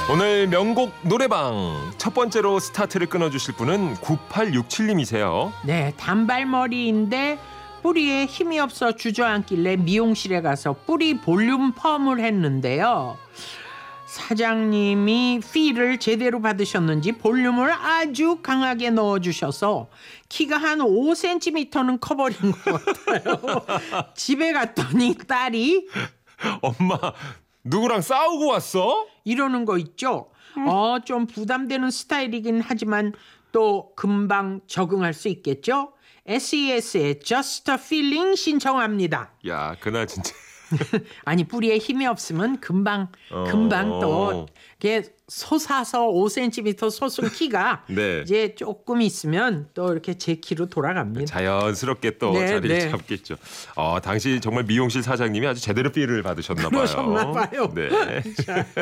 오늘 명곡 노래방 첫 번째로 스타트를 끊어주실 분은 9867님이세요. 네, 단발머리인데 뿌리에 힘이 없어 주저앉길래 미용실에 가서 뿌리 볼륨 펌을 했는데요. 사장님이 피를 제대로 받으셨는지 볼륨을 아주 강하게 넣어주셔서 키가 한 5cm는 커버린 것 같아요. 집에 갔더니 딸이 엄마 누구랑 싸우고 왔어? 이러는 거 있죠. 좀 부담되는 스타일이긴 하지만 또 금방 적응할 수 있겠죠. SES의 Just a Feeling 신청합니다. 야 그날 진짜 아니 뿌리에 힘이 없으면 금방 또 이렇게 솟아서 5cm 솟은 키가 네. 이제 조금 있으면 또 이렇게 제 키로 돌아갑니다. 자연스럽게 또 네, 자리를 네. 잡겠죠. 당시 정말 미용실 사장님이 아주 제대로 필을 받으셨나 봐요. 그러셨나 봐요. 네.